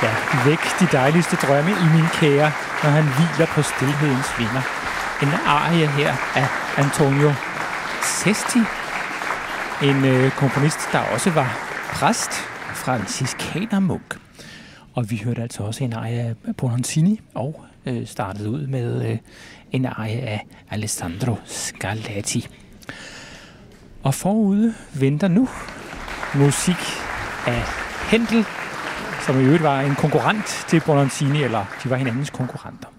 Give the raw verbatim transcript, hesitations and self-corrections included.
Ja, væk de dejligste drømme i min kære, når han hviler på stilhedens vinger. En arie her af Antonio Sesti, en øh, komponist, der også var præst, franciskanermunk. Og vi hørte altså også en arie af Bononcini, og øh, startede ud med øh, en arie af Alessandro Scarlatti. Og forude venter nu musik af Händel, som i øvrigt var en konkurrent til Bononcini, eller de var hinandens konkurrenter.